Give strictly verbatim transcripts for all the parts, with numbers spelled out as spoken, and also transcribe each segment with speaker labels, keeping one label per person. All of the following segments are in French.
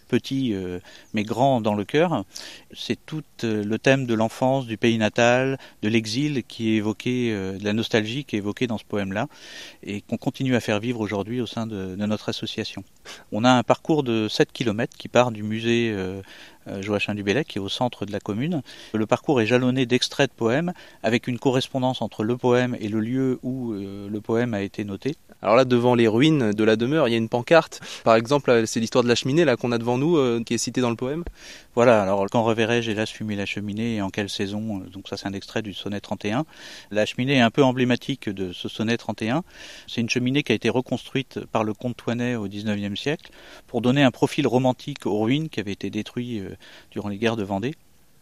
Speaker 1: petit euh, mais grand dans le cœur. C'est tout euh, le thème de l'enfance, du pays natal, de l'exil qui est évoqué, euh, de la nostalgie qui est évoquée dans ce poème-là et qu'on continue à faire vivre aujourd'hui au sein de, de notre association. On a un parcours de sept kilomètres qui part du musée euh, Joachim du Bellay qui est au centre de la commune. Le parcours est jalonné d'extraits de poèmes avec une correspondance entre le poème et le lieu où euh, le poème a été noté.
Speaker 2: Alors là, devant les ruines de la demeure, il y a une pancarte. Par exemple, c'est l'histoire de la cheminée là qu'on a devant nous, euh, qui est citée dans le poème.
Speaker 1: Voilà, alors quand reverrai-je hélas fumer la cheminée et en quelle saison? Donc ça c'est un extrait du sonnet trente et un. La cheminée est un peu emblématique de ce sonnet trente et un. C'est une cheminée qui a été reconstruite par le comte Thouanet au dix-neuvième siècle pour donner un profil romantique aux ruines qui avaient été détruites euh, durant les guerres de Vendée.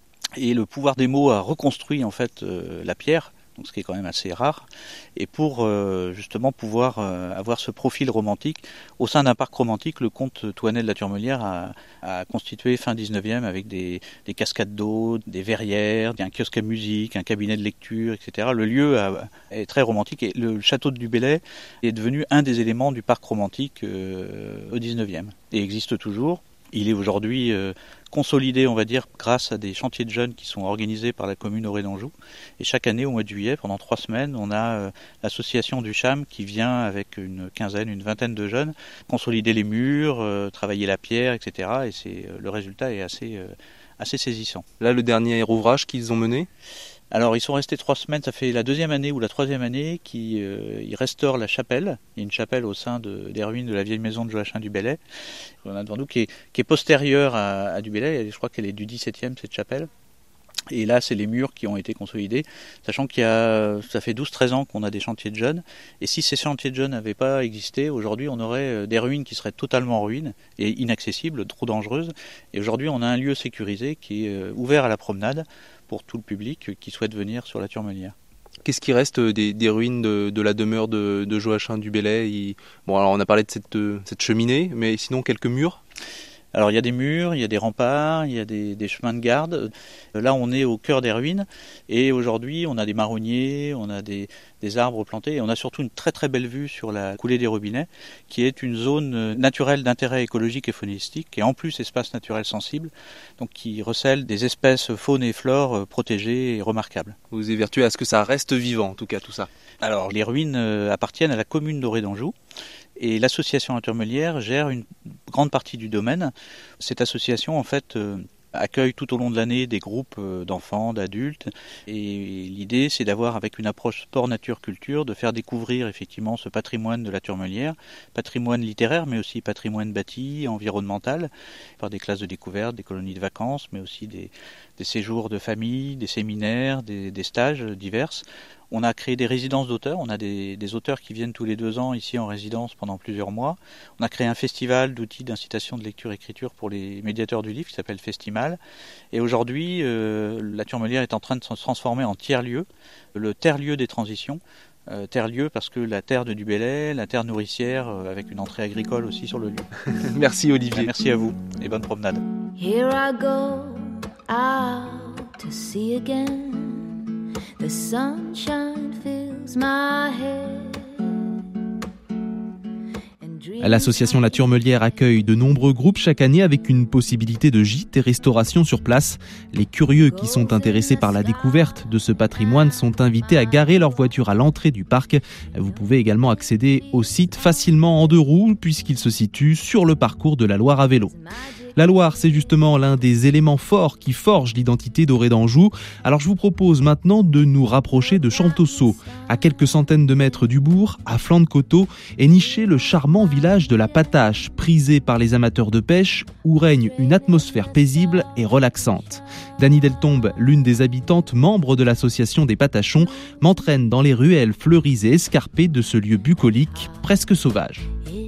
Speaker 1: Et le pouvoir des mots a reconstruit en fait euh, la pierre, donc ce qui est quand même assez rare, et pour euh, justement pouvoir euh, avoir ce profil romantique, au sein d'un parc romantique, le comte Thouanet de la Turmelière a, a constitué fin dix-neuvième avec des, des cascades d'eau, des verrières, un kiosque à musique, un cabinet de lecture, et cetera. Le lieu a, est très romantique et le château de Du Bellay est devenu un des éléments du parc romantique euh, au dix-neuvième et existe toujours. Il est aujourd'hui euh, consolidé, on va dire, grâce à des chantiers de jeunes qui sont organisés par la commune Orée d'Anjou. Et chaque année, au mois de juillet, pendant trois semaines, on a euh, l'association du Cham qui vient avec une quinzaine, une vingtaine de jeunes, consolider les murs, euh, travailler la pierre, et cetera. Et c'est, euh, le résultat est assez, euh, assez saisissant.
Speaker 2: Là, le dernier ouvrage qu'ils ont mené ?
Speaker 1: Alors ils sont restés trois semaines, ça fait la deuxième année ou la troisième année qu'ils euh, restaurent la chapelle. Il y a une chapelle au sein de, des ruines de la vieille maison de Joachim du Bellay. On a devant nous qui est, qui est postérieure à, à du Bellay, je crois qu'elle est du dix-septième cette chapelle. Et là, c'est les murs qui ont été consolidés, sachant qu'il y a, ça fait douze treize ans qu'on a des chantiers de jeunes. Et si ces chantiers de jeunes n'avaient pas existé, aujourd'hui, on aurait des ruines qui seraient totalement en ruine et inaccessibles, trop dangereuses. Et aujourd'hui, on a un lieu sécurisé qui est ouvert à la promenade pour tout le public qui souhaite venir sur la Turmelière.
Speaker 2: Qu'est-ce qui reste des, des ruines de, de la demeure de, de Joachim du Bellay? Il... Bon, alors on a parlé de cette, cette cheminée, mais sinon quelques murs?
Speaker 1: Alors il y a des murs, il y a des remparts, il y a des, des chemins de garde. Là on est au cœur des ruines et aujourd'hui on a des marronniers, on a des, des arbres plantés et on a surtout une très très belle vue sur la coulée des robinets qui est une zone naturelle d'intérêt écologique et faunistique et en plus espace naturel sensible, donc qui recèle des espèces faune et flore protégées et remarquables.
Speaker 2: Vous évertuez à ce que ça reste vivant en tout cas tout ça? Alors
Speaker 1: les ruines appartiennent à la commune d'Orée d'Anjou. Et l'association La Turmelière gère une grande partie du domaine. Cette association, en fait, euh, accueille tout au long de l'année des groupes euh, d'enfants, d'adultes. Et l'idée, c'est d'avoir, avec une approche sport-nature-culture, de faire découvrir effectivement ce patrimoine de La Turmelière, patrimoine littéraire, mais aussi patrimoine bâti, environnemental, par des classes de découverte, des colonies de vacances, mais aussi des, des séjours de famille, des séminaires, des, des stages divers. On a créé des résidences d'auteurs, on a des, des auteurs qui viennent tous les deux ans ici en résidence pendant plusieurs mois. On a créé un festival d'outils d'incitation de lecture-écriture pour les médiateurs du livre qui s'appelle Festimal. Et aujourd'hui, euh, la Turmelière est en train de se transformer en tiers-lieu, le terre-lieu des transitions. Euh, terre-lieu parce que la terre de Du Bellay, la terre nourricière, euh, avec une entrée agricole aussi sur le lieu.
Speaker 2: Merci Olivier.
Speaker 1: Merci à vous et bonne promenade.
Speaker 3: Here I go out to sea again. The sunshine fills my head.
Speaker 4: L'association La Turmelière accueille de nombreux groupes chaque année avec une possibilité de gîte et restauration sur place. Les curieux qui sont intéressés par la découverte de ce patrimoine sont invités à garer leur voiture à l'entrée du parc. Vous pouvez également accéder au site facilement en deux roues puisqu'il se situe sur le parcours de la Loire à vélo. La Loire, c'est justement l'un des éléments forts qui forgent l'identité d'Orée d'Anjou. Alors je vous propose maintenant de nous rapprocher de Champtoceau. À quelques centaines de mètres du bourg, à flanc de coteau, est niché le charmant village de la Patache, prisé par les amateurs de pêche, où règne une atmosphère paisible et relaxante. Dany Deltombe, l'une des habitantes membres de l'association des Patachons, m'entraîne dans les ruelles fleuries et escarpées de ce lieu bucolique, presque sauvage.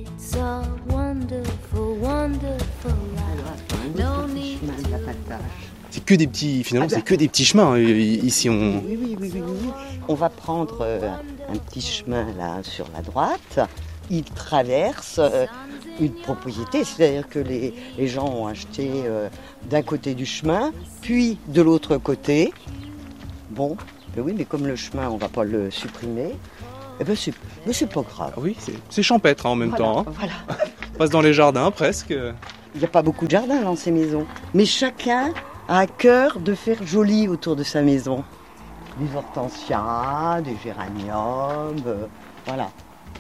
Speaker 2: C'est que des petits, finalement, ah bah. c'est que des petits chemins. Ici, on...
Speaker 5: Oui, oui, oui, oui, oui. On va prendre euh, un petit chemin là sur la droite. Il traverse euh, une propriété, c'est-à-dire que les, les gens ont acheté euh, d'un côté du chemin, puis de l'autre côté. Bon, ben oui, mais comme le chemin, on ne va pas le supprimer. Eh ben c'est, mais c'est pas grave.
Speaker 2: Oui, c'est, c'est champêtre hein, en même
Speaker 5: voilà,
Speaker 2: temps. Hein.
Speaker 5: Voilà.
Speaker 2: On passe dans les jardins presque.
Speaker 5: Il n'y a pas beaucoup de jardins dans ces maisons. Mais chacun a à cœur de faire joli autour de sa maison. Des hortensias, des géraniums, euh, voilà.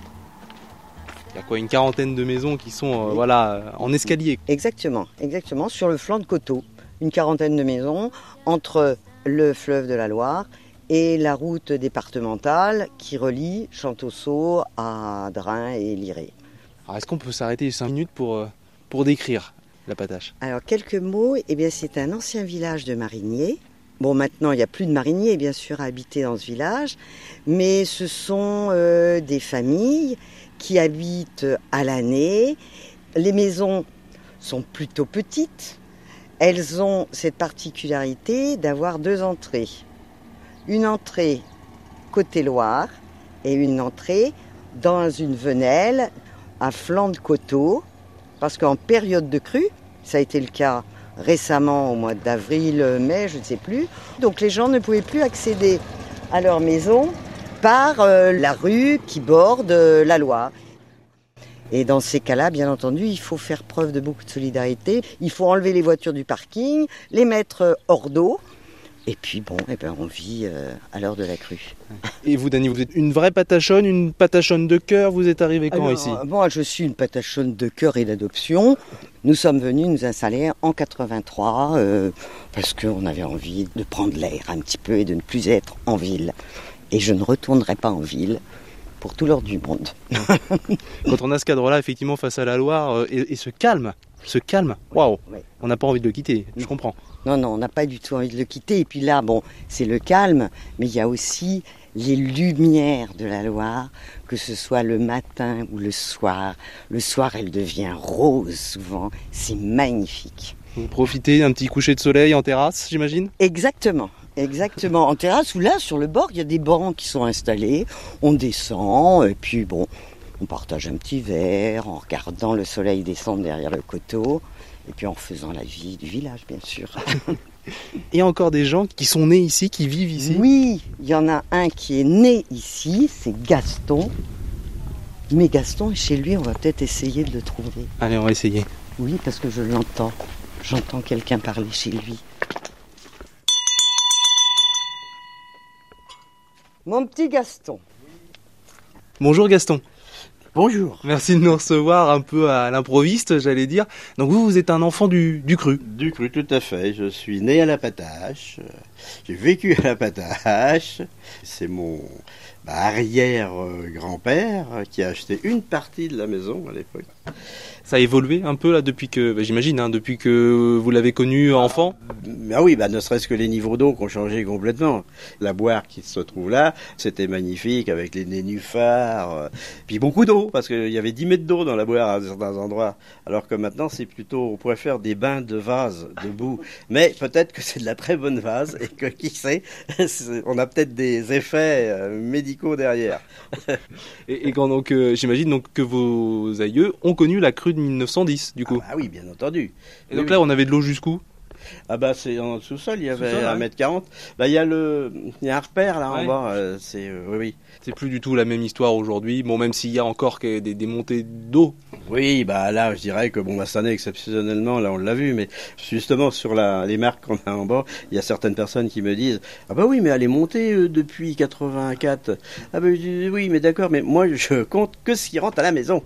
Speaker 2: Il y a quoi, une quarantaine de maisons qui sont euh, voilà, en escalier.
Speaker 5: Exactement, exactement, sur le flanc de coteau. Une quarantaine de maisons entre le fleuve de la Loire et la route départementale qui relie Champtoceau à Drain et Liré.
Speaker 2: Alors, est-ce qu'on peut s'arrêter cinq minutes pour, euh, pour décrire la Patache ?
Speaker 5: Alors, quelques mots. Eh bien, c'est un ancien village de mariniers. Bon, maintenant, il n'y a plus de mariniers, bien sûr, à habiter dans ce village. Mais ce sont euh, des familles qui habitent à l'année. Les maisons sont plutôt petites. Elles ont cette particularité d'avoir deux entrées. Une entrée côté Loire et une entrée dans une venelle à flanc de coteau. Parce qu'en période de crue, ça a été le cas récemment au mois d'avril, mai, je ne sais plus. Donc les gens ne pouvaient plus accéder à leur maison par euh, la rue qui borde euh, la Loire. Et dans ces cas-là, bien entendu, il faut faire preuve de beaucoup de solidarité. Il faut enlever les voitures du parking, les mettre hors d'eau. Et puis bon, eh ben, on vit euh, à l'heure de la crue.
Speaker 2: Et vous, Dany, vous êtes une vraie patachonne, une patachonne de cœur. Vous êtes arrivé quand
Speaker 5: Alors,
Speaker 2: ici ?
Speaker 5: Moi, je suis une patachonne de cœur et d'adoption. Nous sommes venus nous installer en quatre-vingt-trois euh, parce qu'on avait envie de prendre l'air un petit peu et de ne plus être en ville. Et je ne retournerai pas en ville pour tout l'or du monde.
Speaker 2: Quand on a ce cadre-là, effectivement, face à la Loire, euh, et, et ce calme, ce calme, waouh,
Speaker 5: Ouais.
Speaker 2: on n'a pas envie de le quitter, je comprends.
Speaker 5: Non, non, on n'a pas du tout envie de le quitter. Et puis là, bon, c'est le calme, mais il y a aussi les lumières de la Loire, que ce soit le matin ou le soir. Le soir, elle devient rose souvent. C'est magnifique.
Speaker 2: Vous profitez d'un petit coucher de soleil en terrasse, j'imagine ?
Speaker 5: Exactement. Exactement. En terrasse, ou là, sur le bord, il y a des bancs qui sont installés. On descend, et puis bon, on partage un petit verre en regardant le soleil descendre derrière le coteau. Et puis en faisant la vie du village, bien sûr.
Speaker 2: Et encore des gens qui sont nés ici, qui vivent ici ?
Speaker 5: Oui, il y en a un qui est né ici, c'est Gaston. Mais Gaston est chez lui, on va peut-être essayer de le trouver.
Speaker 2: Allez, on va essayer.
Speaker 5: Oui, parce que je l'entends. J'entends quelqu'un parler chez lui. Mon petit Gaston.
Speaker 2: Bonjour Gaston.
Speaker 6: Bonjour.
Speaker 2: Merci de nous recevoir un peu à l'improviste, j'allais dire. Donc vous, vous êtes un enfant du, du cru.
Speaker 6: Du cru, tout à fait. Je suis né à la Patache. J'ai vécu à la Patache. C'est mon bah, arrière-grand-père qui a acheté une partie de la maison à l'époque.
Speaker 2: Ça a évolué un peu là depuis que, bah, j'imagine, hein, depuis que vous l'avez connu enfant.
Speaker 6: Ah oui, bah, ne serait-ce que les niveaux d'eau qui ont changé complètement. La boire qui se trouve là, c'était magnifique avec les nénuphars, euh, puis beaucoup d'eau, parce qu'il y avait dix mètres d'eau dans la boire à certains endroits. Alors que maintenant, c'est plutôt, on pourrait faire des bains de vase debout. Mais peut-être que c'est de la très bonne vase et que qui sait, on a peut-être des effets euh, médicaux derrière.
Speaker 2: et, et quand donc, euh, j'imagine donc que vos aïeux ont connu la crue de mille neuf cent dix, du coup.
Speaker 6: Ah, bah oui, bien entendu.
Speaker 2: Et donc
Speaker 6: oui,
Speaker 2: là, on avait de l'eau jusqu'où ?
Speaker 6: Ah bah c'est en sous-sol, il y avait
Speaker 2: Sous-sol,
Speaker 6: un
Speaker 2: ouais.
Speaker 6: mètre quarante. Bah il y a le, il y a un repère là
Speaker 2: Ouais.
Speaker 6: en bas. Euh, c'est euh, oui oui.
Speaker 2: C'est plus du tout la même histoire aujourd'hui. Bon, même s'il y a encore que des, des montées d'eau.
Speaker 6: Oui, bah là, je dirais que bon, bah, cette année exceptionnellement, là, on l'a vu, mais justement sur la, les marques qu'on a en bas, il y a certaines personnes qui me disent, ah bah oui, mais elle est montée euh, depuis quatre-vingt-quatre. Ah bah oui, mais d'accord, mais moi, je compte que ce qui rentre à la maison.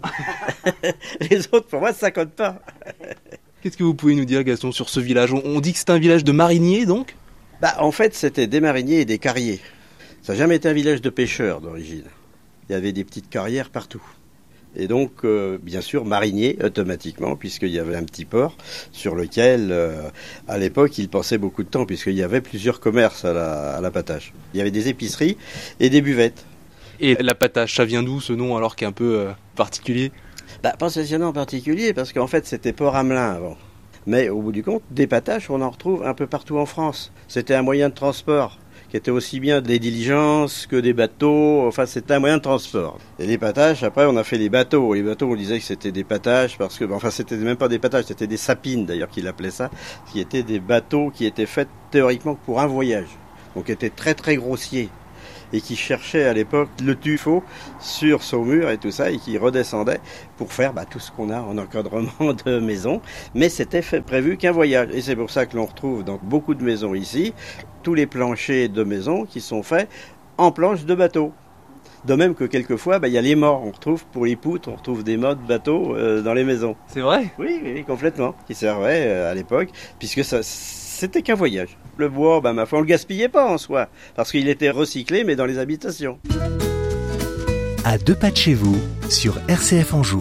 Speaker 6: Les autres, pour moi, ça compte pas.
Speaker 2: Qu'est-ce que vous pouvez nous dire, Gaston, sur ce village ? On, on dit que c'est un village de mariniers, donc ?
Speaker 6: Bah, en fait, c'était des mariniers et des carriers. Ça n'a jamais été un village de pêcheurs d'origine. Il y avait des petites carrières partout. Et donc, euh, bien sûr, mariniers automatiquement, puisqu'il y avait un petit port sur lequel, euh, à l'époque, ils passaient beaucoup de temps, puisqu'il y avait plusieurs commerces à la, à la Patache. Il y avait des épiceries et des buvettes.
Speaker 2: Et la Patache, ça vient d'où ce nom alors qui est un peu euh, particulier ?
Speaker 6: Bah, pas spécialement en particulier, parce qu'en fait, c'était Port-Hamelin avant. Mais au bout du compte, des Pataches, on en retrouve un peu partout en France. C'était un moyen de transport qui était aussi bien des diligences que des bateaux. Enfin, c'était un moyen de transport. Et les Pataches, après, on a fait les bateaux. Les bateaux, on disait que c'était des Pataches parce que, enfin, c'était même pas des Pataches, c'était des sapines d'ailleurs qu'il appelait ça, qui étaient des bateaux qui étaient faits théoriquement pour un voyage. Donc, étaient très très grossiers. et qui cherchait à l'époque le tuffeau sur Saumur et tout ça, et qui redescendait pour faire bah, tout ce qu'on a en encadrement de maisons. Mais c'était fait, prévu qu'un voyage. Et c'est pour ça que l'on retrouve dans beaucoup de maisons ici, tous les planchers de maisons qui sont faits en planches de bateau. De même que quelquefois, bah, y a les morts. On retrouve pour les poutres, on retrouve des mâts de bateaux euh, dans les maisons.
Speaker 2: C'est vrai ?
Speaker 6: Oui, oui, complètement. Qui servaient euh, à l'époque, puisque ça, c'était qu'un voyage. Le bois, bah, ma foi, on le gaspillait pas en soi, parce qu'il était recyclé, mais dans les habitations.
Speaker 7: À deux pas de chez vous, sur R C F Anjou.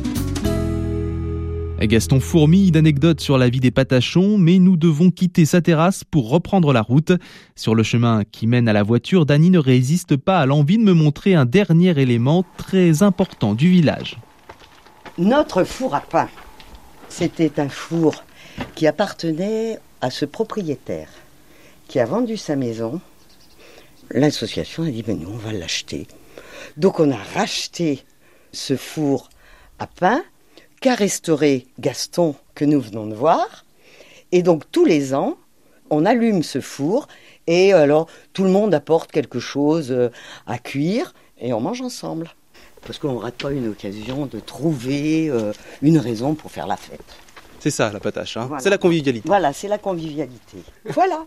Speaker 4: Gaston fourmille d'anecdotes sur la vie des Patachons, mais nous devons quitter sa terrasse pour reprendre la route. Sur le chemin qui mène à la voiture, Dany ne résiste pas à l'envie de me montrer un dernier élément très important du village.
Speaker 5: Notre four à pain, c'était un four qui appartenait à ce propriétaire qui a vendu sa maison. L'association a dit ben nous on va l'acheter. Donc on a racheté ce four à pain qu'a restauré Gaston, que nous venons de voir. Et donc, tous les ans, on allume ce four et alors, tout le monde apporte quelque chose à cuire et on mange ensemble. Parce qu'on ne rate pas une occasion de trouver euh, une raison pour faire la fête.
Speaker 2: C'est ça, la patache, hein.
Speaker 5: Voilà.
Speaker 2: C'est la convivialité.
Speaker 5: Voilà, c'est la convivialité. Voilà.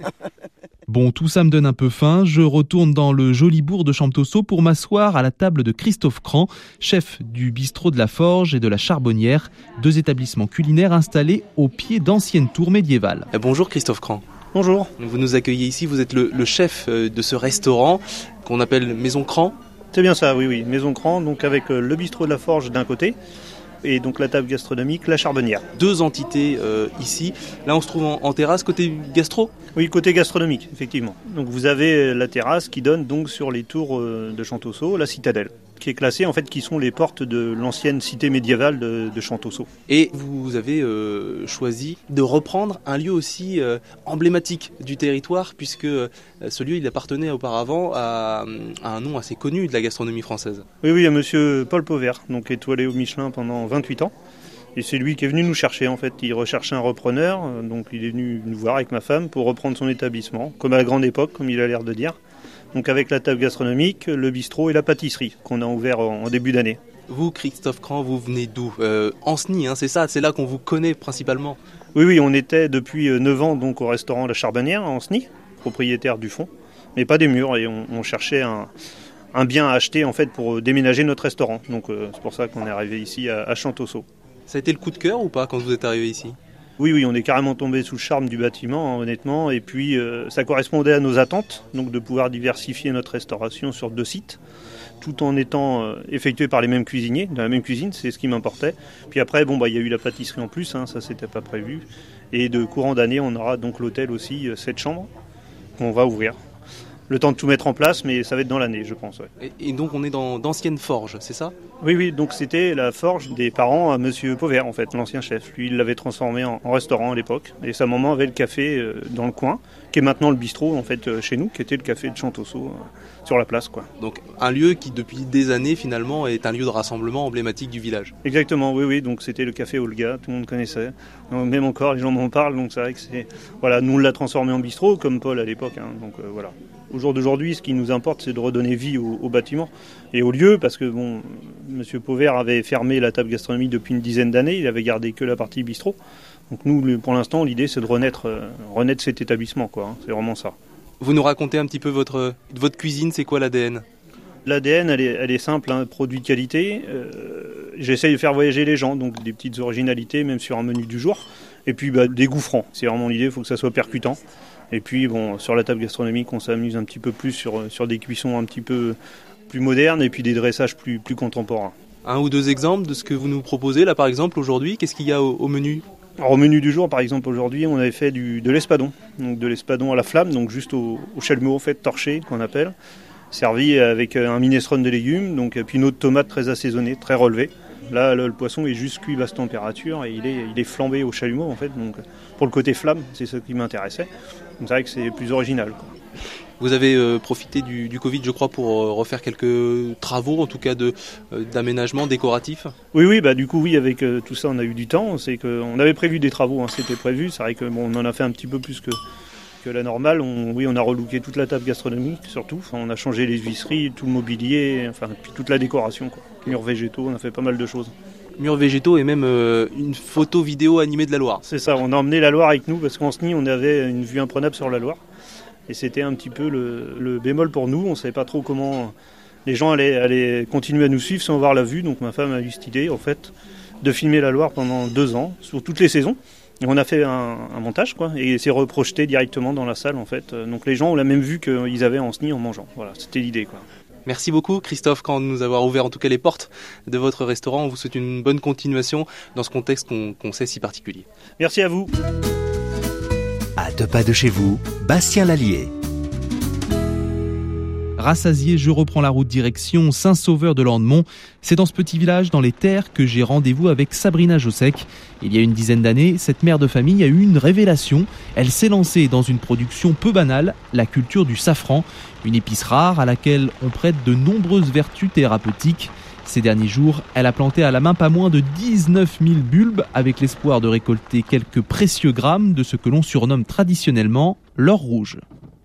Speaker 4: Bon, tout ça me donne un peu faim. Je retourne dans le joli bourg de Champtoceau pour m'asseoir à la table de Christophe Cran, chef du bistrot de la Forge et de la Charbonnière, deux établissements culinaires installés au pied d'anciennes tours médiévales.
Speaker 2: Eh, bonjour Christophe Cran.
Speaker 8: Bonjour.
Speaker 2: Vous nous accueillez ici, vous êtes le, le chef de ce restaurant qu'on appelle Maison Cran.
Speaker 8: C'est bien ça, oui, oui. Maison Cran, donc avec le bistrot de la Forge d'un côté, et donc la table gastronomique, la Charbonnière.
Speaker 2: Deux entités euh, ici. Là, on se trouve en, en terrasse côté gastro.
Speaker 8: Oui, côté gastronomique, effectivement. Donc vous avez la terrasse qui donne donc sur les tours de Champtoceau, la citadelle, qui est classée en fait, qui sont les portes de l'ancienne cité médiévale de, de Champtoceau.
Speaker 2: Et vous avez euh, choisi de reprendre un lieu aussi euh, emblématique du territoire, puisque euh, ce lieu il appartenait auparavant à, à un nom assez connu de la gastronomie française.
Speaker 8: Oui, oui, à monsieur Paul Pauvert, donc étoilé au Michelin pendant vingt-huit ans. Et c'est lui qui est venu nous chercher en fait. Il recherchait un repreneur, donc il est venu nous voir avec ma femme pour reprendre son établissement, comme à la grande époque, comme il a l'air de dire. Donc avec la table gastronomique, le bistrot et la pâtisserie qu'on a ouvert en début d'année.
Speaker 2: Vous, Christophe Cran, vous venez d'où ? euh, Ancenis, hein, c'est ça, c'est là qu'on vous connaît principalement.
Speaker 8: Oui, oui, on était depuis neuf ans donc au restaurant La Charbonnière à Ancenis, propriétaire du fond, mais pas des murs, et on, on cherchait un, un bien à acheter en fait pour déménager notre restaurant. Donc euh, c'est pour ça qu'on est arrivé ici à, à Champtoceau.
Speaker 2: Ça a été le coup de cœur ou pas quand vous êtes arrivé ici ?
Speaker 8: Oui, oui, on est carrément tombé sous le charme du bâtiment, hein, honnêtement, et puis euh, ça correspondait à nos attentes, donc de pouvoir diversifier notre restauration sur deux sites, tout en étant euh, effectué par les mêmes cuisiniers, dans la même cuisine, c'est ce qui m'importait. Puis après, bon, bah, il y a eu la pâtisserie en plus, hein, ça c'était pas prévu, et de courant d'année, on aura donc l'hôtel aussi, euh, sept chambres, qu'on va ouvrir. Le temps de tout mettre en place, mais ça va être dans l'année, je pense. Ouais.
Speaker 2: Et, et donc on est dans d'anciennes forges, c'est ça ?
Speaker 8: Oui, oui, donc c'était la forge des parents à monsieur Pauvert, en fait, l'ancien chef. Lui, il l'avait transformé en, en restaurant à l'époque. Et sa maman avait le café euh, dans le coin, qui est maintenant le bistrot, en fait, euh, chez nous, qui était le café de Champtoceau, euh, sur la place, quoi.
Speaker 2: Donc un lieu qui, depuis des années, finalement, est un lieu de rassemblement emblématique du village.
Speaker 8: Exactement, oui, oui, donc c'était le café Olga, tout le monde connaissait. Donc, même encore, les gens m'en parlent, donc c'est vrai que c'est... Voilà, nous, on l'a transformé en bistrot, comme Paul à l'époque, hein, donc euh, voilà. Au jour d'aujourd'hui, ce qui nous importe, c'est de redonner vie au, au bâtiment et au lieu, parce que bon, monsieur Pauvert avait fermé la table gastronomique depuis une dizaine d'années, il avait gardé que la partie bistrot. Donc nous, pour l'instant, l'idée, c'est de renaître, euh, renaître cet établissement, quoi. Hein, c'est vraiment ça.
Speaker 2: Vous nous racontez un petit peu votre, votre cuisine, c'est quoi l'A D N ?
Speaker 8: L'A D N, elle est, elle est simple, hein, produit de qualité. Euh, j'essaye de faire voyager les gens, donc des petites originalités, même sur un menu du jour. Et puis bah, des goûts francs, c'est vraiment l'idée, il faut que ça soit percutant. Et puis bon, sur la table gastronomique, on s'amuse un petit peu plus sur, sur des cuissons un petit peu plus modernes et puis des dressages plus, plus contemporains.
Speaker 2: Un ou deux exemples de ce que vous nous proposez là par exemple aujourd'hui, qu'est-ce qu'il y a au, au menu ?
Speaker 8: Alors, au menu du jour par exemple aujourd'hui, on avait fait du, de l'espadon, donc de l'espadon à la flamme, donc juste au, au chalumeau en fait torché qu'on appelle, servi avec un minestrone de légumes, donc et puis une eau de tomate très assaisonnée, très relevée. Là, le, le poisson est juste cuit basse température et il est, il est flambé au chalumeau en fait. Donc pour le côté flamme, c'est ce qui m'intéressait. Donc c'est vrai que c'est plus original, quoi.
Speaker 2: Vous avez euh, profité du, du Covid, je crois, pour euh, refaire quelques travaux, en tout cas de euh, d'aménagement décoratif.
Speaker 8: Oui, oui, bah du coup oui, avec euh, tout ça, on a eu du temps. C'est que on avait prévu des travaux, hein, c'était prévu. C'est vrai que bon, on en a fait un petit peu plus que Que la normale, on, oui, on a relooké toute la table gastronomique surtout. Enfin, on a changé les huisseries, tout le mobilier, enfin, puis toute la décoration, quoi. Murs végétaux, on a fait pas mal de choses.
Speaker 2: Murs végétaux et même euh, une photo vidéo animée de la Loire.
Speaker 8: C'est ça, on a emmené la Loire avec nous parce qu'en Sny, on avait une vue imprenable sur la Loire. Et c'était un petit peu le, le bémol pour nous. On ne savait pas trop comment les gens allaient, allaient continuer à nous suivre sans voir la vue. Donc ma femme a eu cette idée, en fait, de filmer la Loire pendant deux ans, sur toutes les saisons. Et on a fait un, un montage, quoi, et c'est reprojeté directement dans la salle, en fait. Donc les gens ont la même vue qu'ils avaient en Sny en mangeant. Voilà, c'était l'idée, quoi.
Speaker 2: Merci beaucoup Christophe Camp de nous avoir ouvert en tout cas les portes de votre restaurant. On vous souhaite une bonne continuation dans ce contexte qu'on, qu'on sait si particulier.
Speaker 8: Merci à vous.
Speaker 7: À deux pas de chez vous, Bastien Lallier.
Speaker 4: Rassasié, je reprends la route direction Saint-Sauveur de Landemont. C'est dans ce petit village, dans les terres, que j'ai rendez-vous avec Sabrina Jossec. Il y a une dizaine d'années, cette mère de famille a eu une révélation. Elle s'est lancée dans une production peu banale, la culture du safran, une épice rare à laquelle on prête de nombreuses vertus thérapeutiques. Ces derniers jours, elle a planté à la main pas moins de dix-neuf mille bulbes avec l'espoir de récolter quelques précieux grammes de ce que l'on surnomme traditionnellement l'or rouge.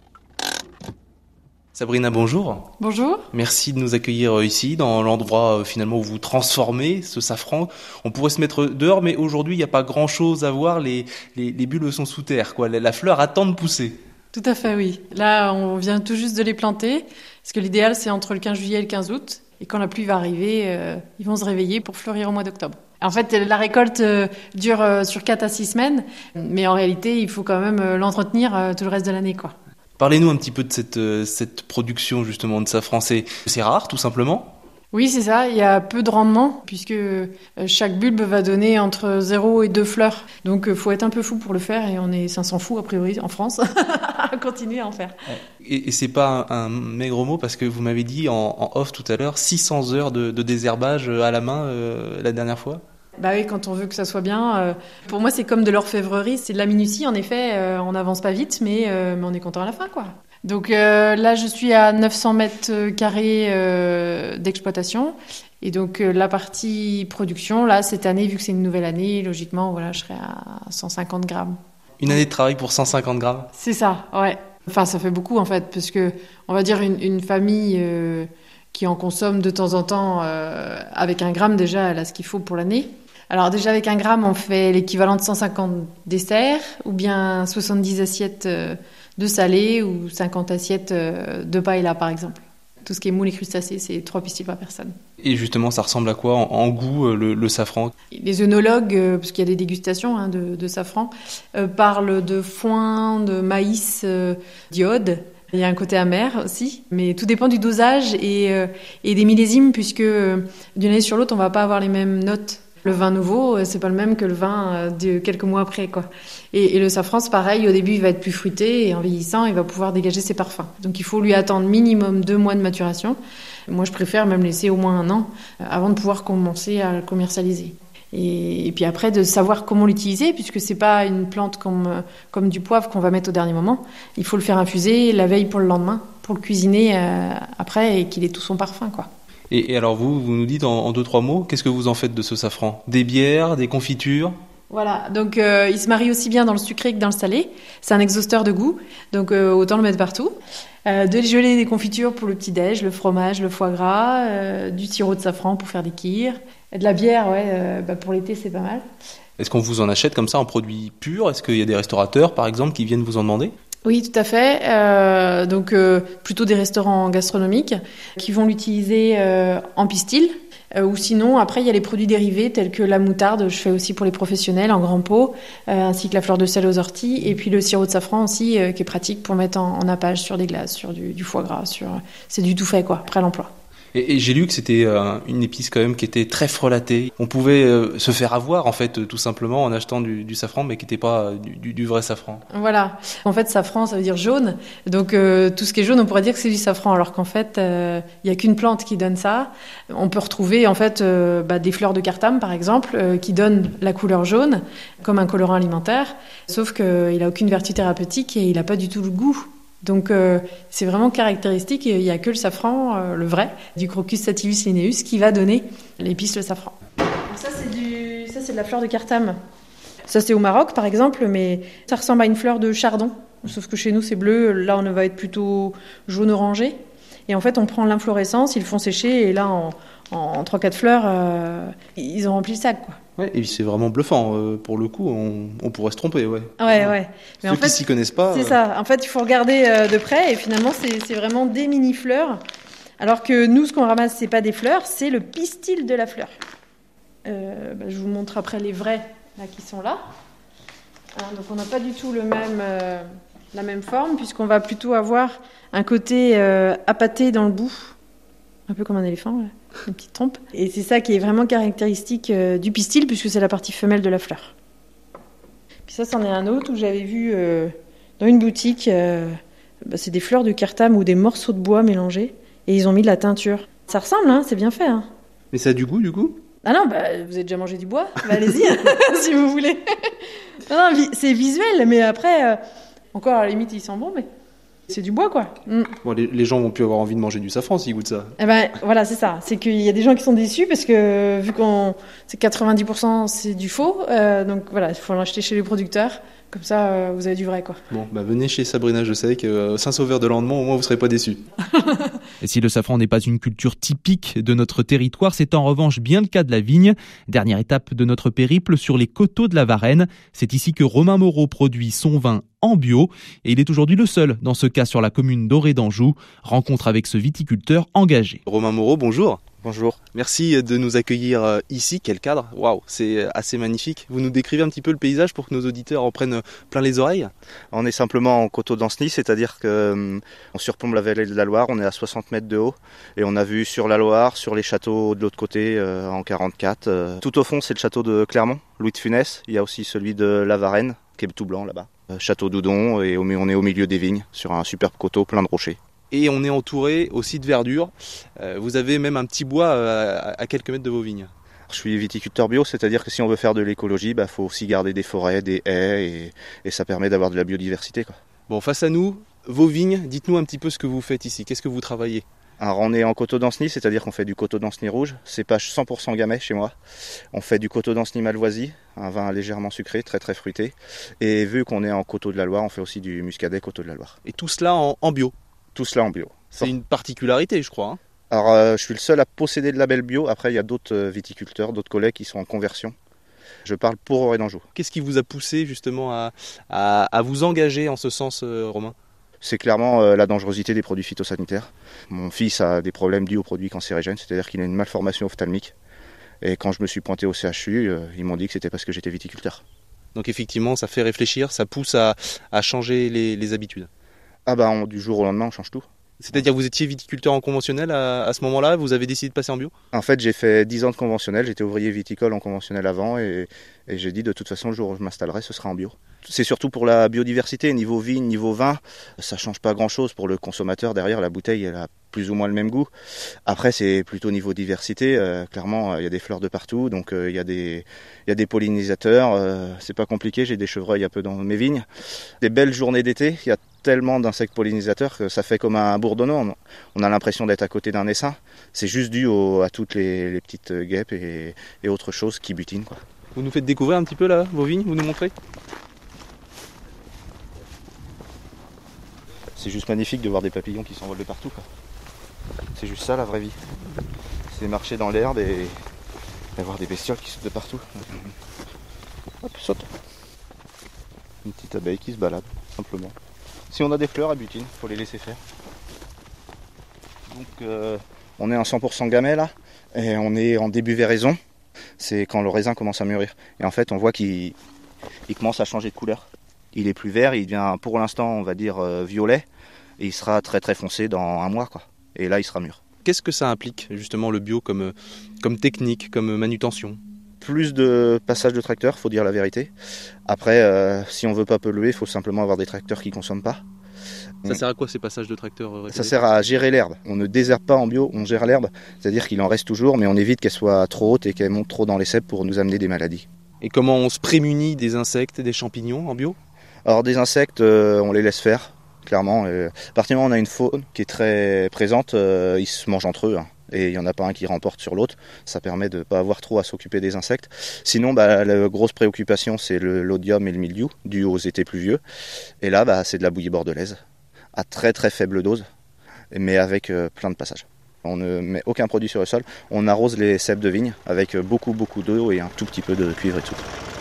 Speaker 2: Sabrina, bonjour.
Speaker 9: Bonjour.
Speaker 2: Merci de nous accueillir ici, dans l'endroit euh, finalement où vous transformez ce safran. On pourrait se mettre dehors, mais aujourd'hui, il n'y a pas grand-chose à voir. Les, les, les bulbes sont sous terre, quoi. La, la fleur attend de pousser.
Speaker 9: Tout à fait, oui. Là, on vient tout juste de les planter, parce que l'idéal, c'est entre le quinze juillet et le quinze août. Et quand la pluie va arriver, euh, ils vont se réveiller pour fleurir au mois d'octobre. En fait, la récolte euh, dure euh, sur quatre à six semaines, mais en réalité, il faut quand même euh, l'entretenir euh, tout le reste de l'année, quoi.
Speaker 2: Parlez-nous un petit peu de cette, euh, cette production justement de safran. C'est, c'est rare tout simplement ?
Speaker 9: Oui, c'est ça. Il y a peu de rendement puisque euh, chaque bulbe va donner entre zéro et deux fleurs. Donc, il euh, faut être un peu fou pour le faire et on est cinq cents fous a priori en France à continuer à en faire.
Speaker 2: Et, et c'est pas un, un maigre mot parce que vous m'avez dit en, en off tout à l'heure six cents heures de, de désherbage à la main euh, la dernière fois.
Speaker 9: Bah oui, quand on veut que ça soit bien. Euh, pour moi, c'est comme de l'orfèvrerie, c'est de la minutie. En effet, euh, on n'avance pas vite, mais, euh, mais on est content à la fin, quoi. Donc euh, là, je suis à neuf cents mètres carrés euh, d'exploitation. Et donc euh, la partie production, là, cette année, vu que c'est une nouvelle année, logiquement, voilà, je serai à cent cinquante grammes.
Speaker 2: Une année de travail pour cent cinquante grammes ?
Speaker 9: C'est ça, ouais. Enfin, ça fait beaucoup, en fait, parce que, on va dire, une, une famille euh, qui en consomme de temps en temps, euh, avec un gramme, déjà, elle a ce qu'il faut pour l'année. Alors déjà avec un gramme, on fait l'équivalent de cent cinquante desserts ou bien soixante-dix assiettes de salé ou cinquante assiettes de paella par exemple. Tout ce qui est moule et crustacés, c'est trois pistilles par personne.
Speaker 2: Et justement, ça ressemble à quoi en, en goût, le, le safran ?
Speaker 9: Les œnologues, euh, parce qu'il y a des dégustations hein, de, de safran, euh, parlent de foin, de maïs, euh, d'iode. Il y a un côté amer aussi, mais tout dépend du dosage et, euh, et des millésimes, puisque euh, d'une année sur l'autre, on ne va pas avoir les mêmes notes. Le vin nouveau, c'est pas le même que le vin de quelques mois après, quoi. Et, et le safran, c'est pareil. Au début, il va être plus fruité et en vieillissant, il va pouvoir dégager ses parfums. Donc, il faut lui attendre minimum deux mois de maturation. Moi, je préfère même laisser au moins un an avant de pouvoir commencer à le commercialiser. Et, et puis après, de savoir comment l'utiliser, puisque c'est pas une plante comme, comme du poivre qu'on va mettre au dernier moment. Il faut le faire infuser la veille pour le lendemain, pour le cuisiner euh, après et qu'il ait tout son parfum, quoi.
Speaker 2: Et, et alors vous, vous nous dites en, en deux, trois mots, qu'est-ce que vous en faites de ce safran ? Des bières, des confitures ?
Speaker 9: Voilà, donc euh, il se marie aussi bien dans le sucré que dans le salé. C'est un exhausteur de goût, donc euh, autant le mettre partout. Euh, de gelée, des confitures pour le petit-déj, le fromage, le foie gras, euh, du sirop de safran pour faire des kyrs. De la bière, ouais, euh, bah pour l'été, c'est pas mal.
Speaker 2: Est-ce qu'on vous en achète comme ça en produits purs ? Est-ce qu'il y a des restaurateurs, par exemple, qui viennent vous en demander ?
Speaker 9: Oui, tout à fait. Euh, donc euh, plutôt des restaurants gastronomiques qui vont l'utiliser euh, en pistil. Euh, ou sinon, après, il y a les produits dérivés tels que la moutarde, je fais aussi pour les professionnels en grand pot, euh, ainsi que la fleur de sel aux orties, et puis le sirop de safran aussi, euh, qui est pratique pour mettre en, en nappage sur des glaces, sur du, du foie gras, sur c'est du tout fait, quoi, prêt à l'emploi.
Speaker 2: Et, et j'ai lu que c'était euh, une épice quand même qui était très frelatée. On pouvait euh, se faire avoir en fait euh, tout simplement en achetant du, du safran, mais qui n'était pas euh, du, du vrai safran.
Speaker 9: Voilà. En fait, safran, ça veut dire jaune. Donc euh, tout ce qui est jaune, on pourrait dire que c'est du safran, alors qu'en fait, il euh, y a qu'une plante qui donne ça. On peut retrouver en fait euh, bah, des fleurs de cartame, par exemple, euh, qui donnent la couleur jaune, comme un colorant alimentaire. Sauf qu'il n'a aucune vertu thérapeutique et il n'a pas du tout le goût. Donc euh, c'est vraiment caractéristique, il n'y a que le safran, euh, le vrai, du Crocus sativus lineus, qui va donner l'épice, le safran. Donc ça c'est, du... ça c'est de la fleur de cartame. Ça c'est au Maroc par exemple, mais ça ressemble à une fleur de chardon. sauf que chez nous c'est bleu, là on va être plutôt jaune-orangé. Et en fait on prend l'inflorescence, ils le font sécher et là en, en trois quatre fleurs, euh, ils ont rempli le sac, quoi.
Speaker 2: Ouais, et c'est vraiment bluffant. Euh, pour le coup, on, on pourrait se tromper, ouais.
Speaker 9: Ouais, ouais.
Speaker 2: Mais Ceux en fait, qui s'y connaissent pas.
Speaker 9: C'est euh... ça. En fait, il faut regarder euh, de près et finalement, c'est, c'est vraiment des mini-fleurs. Alors que nous, ce qu'on ramasse, c'est pas des fleurs, c'est le pistil de la fleur. Euh, bah, je vous montre après les vrais là qui sont là. Hein, donc, on n'a pas du tout le même, euh, la même forme puisqu'on va plutôt avoir un côté euh, appâté dans le bout, un peu comme un éléphant. Là. Une petite trompe. Et c'est ça qui est vraiment caractéristique euh, du pistil, puisque c'est la partie femelle de la fleur. Puis ça, c'en est un autre où j'avais vu euh, dans une boutique, euh, bah, c'est des fleurs de cartam ou des morceaux de bois mélangés, et ils ont mis de la teinture. Ça ressemble, hein, c'est bien fait. Hein.
Speaker 2: Mais ça a du goût, du coup ?
Speaker 9: Ah non, bah, vous avez déjà mangé du bois, bah, allez-y, si vous voulez. Non, non, vi- c'est visuel, mais après, euh, encore à la limite, il sent bon, mais... C'est du bois, quoi. Mm.
Speaker 2: Bon, les, les gens vont plus avoir envie de manger du safran s'ils goûtent ça.
Speaker 9: Eh ben, voilà, c'est ça. C'est qu'il y a des gens qui sont déçus parce que vu qu'on c'est quatre-vingt-dix pour cent c'est du faux, euh, donc voilà, il faut l'acheter chez les producteurs. Comme ça, euh, vous avez du vrai, quoi.
Speaker 2: Bon, bah venez chez Sabrina Jessec, euh, Saint-Sauveur-de-Landement, au moins vous serez pas déçus.
Speaker 4: Et si le safran n'est pas une culture typique de notre territoire, c'est en revanche bien le cas de la vigne. Dernière étape de notre périple sur les coteaux de la Varenne. C'est ici que Romain Moreau produit son vin en bio et il est aujourd'hui le seul dans ce cas sur la commune d'Orée d'Anjou. Rencontre avec ce viticulteur engagé.
Speaker 2: Romain Moreau, bonjour.
Speaker 6: Bonjour.
Speaker 2: Merci de nous accueillir ici. Quel cadre. Waouh, c'est assez magnifique. Vous nous décrivez un petit peu le paysage pour que nos auditeurs en prennent plein les oreilles ?
Speaker 10: On est simplement en coteau d'Ancenis, c'est-à-dire qu'on surplombe la vallée de la Loire, on est à soixante mètres de haut et on a vu sur la Loire, sur les châteaux de l'autre côté euh, en quarante-quatre. Euh, tout au fond, c'est le château de Clermont, Louis de Funès. Il y a aussi celui de la Varenne, qui est tout blanc là-bas. Euh, château d'Oudon, et on est au milieu des vignes, sur un superbe coteau plein de rochers.
Speaker 2: Et on est entouré aussi de verdure. Euh, vous avez même un petit bois à, à quelques mètres de vos vignes.
Speaker 10: Je suis viticulteur bio, c'est-à-dire que si on veut faire de l'écologie, il bah, faut aussi garder des forêts, des haies, et, et ça permet d'avoir de la biodiversité, quoi.
Speaker 2: Bon, face à nous, vos vignes, dites-nous un petit peu ce que vous faites ici. Qu'est-ce que vous travaillez ?
Speaker 10: Alors on est en coteau d'Ancenis, c'est-à-dire qu'on fait du coteau d'Ancenis rouge, cépage cent pour cent gamay chez moi. On fait du coteau d'Ancenis malvoisie, un vin légèrement sucré, très très fruité. Et vu qu'on est en coteau de la Loire, on fait aussi du muscadet coteau de la Loire.
Speaker 2: Et tout cela en, en bio ?
Speaker 10: Tout cela en bio.
Speaker 2: C'est une particularité, je crois. Hein.
Speaker 10: Alors euh, je suis le seul à posséder le label bio, après il y a d'autres euh, viticulteurs, d'autres collègues qui sont en conversion. Je parle pour Orée d'Anjou.
Speaker 2: Qu'est-ce qui vous a poussé justement à, à, à vous engager en ce sens, euh, Romain ?
Speaker 10: C'est clairement euh, la dangerosité des produits phytosanitaires. Mon fils a des problèmes dus aux produits cancérigènes, c'est-à-dire qu'il a une malformation ophtalmique. Et quand je me suis pointé au C H U, euh, ils m'ont dit que c'était parce que j'étais viticulteur.
Speaker 2: Donc effectivement, ça fait réfléchir, ça pousse à, à changer les, les habitudes.
Speaker 10: Ah bah on, du jour au lendemain, on change tout.
Speaker 2: C'est-à-dire que vous étiez viticulteur en conventionnel à, à ce moment-là, vous avez décidé de passer en bio ?
Speaker 10: En fait, j'ai fait dix ans de conventionnel, j'étais ouvrier viticole en conventionnel avant et, et j'ai dit de toute façon le jour où je m'installerai, ce sera en bio. C'est surtout pour la biodiversité, niveau vigne, niveau vin, ça change pas grand-chose pour le consommateur. Derrière, la bouteille, elle a plus ou moins le même goût. Après, c'est plutôt niveau diversité. Euh, clairement, il euh, y a des fleurs de partout, donc il euh, y, y a des pollinisateurs. Euh, c'est pas compliqué, j'ai des chevreuils un peu dans mes vignes. Des belles journées d'été, il y a tellement d'insectes pollinisateurs que ça fait comme un bourdonnement. On a l'impression d'être à côté d'un essaim. C'est juste dû au, à toutes les, les petites guêpes et, et autres choses qui butinent, quoi.
Speaker 2: Vous nous faites découvrir un petit peu là, vos vignes, vous nous montrez ?
Speaker 10: C'est juste magnifique de voir des papillons qui s'envolent de partout, quoi. C'est juste ça la vraie vie. C'est marcher dans l'herbe et, et voir des bestioles qui sautent de partout. Hop, saute. Une petite abeille qui se balade, simplement. Si on a des fleurs, elles butinent, faut les laisser faire. Donc euh, on est en cent pour cent gamay là, et on est en début véraison. C'est quand le raisin commence à mûrir. Et en fait, on voit qu'il il commence à changer de couleur. Il est plus vert, il devient pour l'instant, on va dire, euh, violet. Et il sera très très foncé dans un mois, quoi. Et là, il sera mûr.
Speaker 2: Qu'est-ce que ça implique, justement, le bio comme, comme technique, comme manutention ?
Speaker 10: Plus de passage de tracteurs, faut dire la vérité. Après, euh, si on veut pas polluer, il faut simplement avoir des tracteurs qui consomment pas.
Speaker 2: Ça sert à quoi ces passages de tracteurs répétés ?
Speaker 10: Ça sert à gérer l'herbe. On ne désherbe pas en bio, on gère l'herbe. C'est-à-dire qu'il en reste toujours, mais on évite qu'elle soit trop haute et qu'elle monte trop dans les cèpes pour nous amener des maladies.
Speaker 2: Et comment on se prémunit des insectes et des champignons en bio ?
Speaker 10: Alors des insectes, euh, on les laisse faire, clairement. Euh, à partir du moment où on a une faune qui est très présente, euh, ils se mangent entre eux. Hein. et il n'y en a pas un qui remporte sur l'autre. Ça permet de ne pas avoir trop à s'occuper des insectes. Sinon, bah, la grosse préoccupation, c'est le, l'odium et le mildiou, dû aux étés pluvieux. Et là, bah, c'est de la bouillie bordelaise, à très très faible dose, mais avec euh, plein de passages. On ne met aucun produit sur le sol, on arrose les cèpes de vigne avec beaucoup beaucoup d'eau et un tout petit peu de cuivre et de sucre.